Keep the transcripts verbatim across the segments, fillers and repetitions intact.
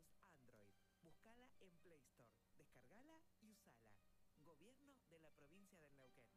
Android. Búscala en Play Store, descargala y usala. Gobierno de la provincia del Neuquén.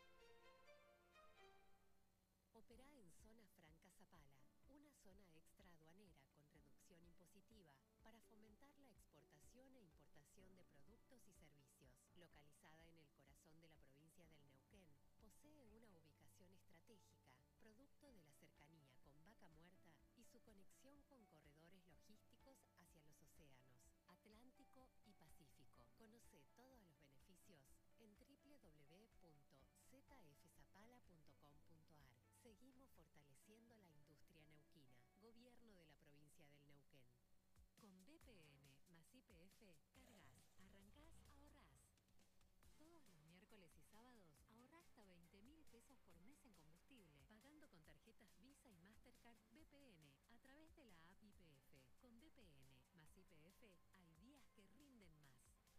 Operá en Zona Franca Zapala, una zona extraaduanera con reducción impositiva para fomentar la exportación e importación de productos y servicios. Localizada en el corazón de la provincia del Neuquén, posee una ubicación estratégica, producto de la cercanía con Vaca Muerta y su conexión con corredores logísticos hacia los océanos Atlántico y Pacífico. Conoce todos los beneficios en w w w punto z f zapala punto com punto a r. Seguimos fortaleciendo la industria neuquina. Gobierno de la provincia del Neuquén. Con B P N más Y P F, cargas, arrancás, ahorrás. Todos los miércoles y sábados ahorrá hasta veinte mil pesos por mes en combustible, pagando con tarjetas Visa y Mastercard B P N a través de la app Y P F. Con B P N más Y P F hay días que rinden más.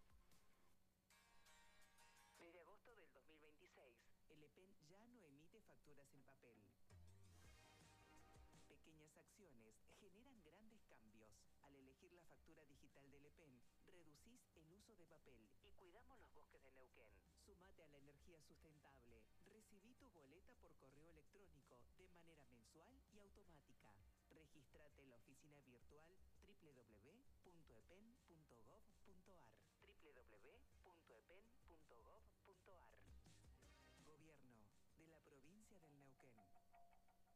Desde agosto del dos mil veintiséis, el E P E N ya no emite facturas en papel. Pequeñas acciones generan grandes cambios. Al elegir la factura digital del E P E N, reducís el uso de papel y cuidamos los bosques de Neuquén. Sumate a la energía sustentable. Recibí tu boleta por correo electrónico de manera mensual y automática. Regístrate en la oficina virtual